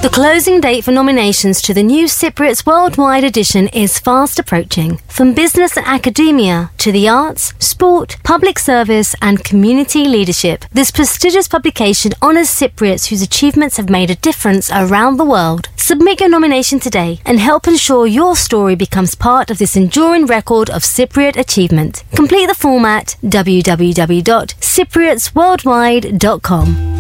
The closing date for nominations to the new Cypriots Worldwide edition is fast approaching. From business and academia to the arts, sport, public service and community leadership, this prestigious publication honours Cypriots whose achievements have made a difference around the world. Submit your nomination today and help ensure your story becomes part of this enduring record of Cypriot achievement. Complete the form at www.cypriotsworldwide.com.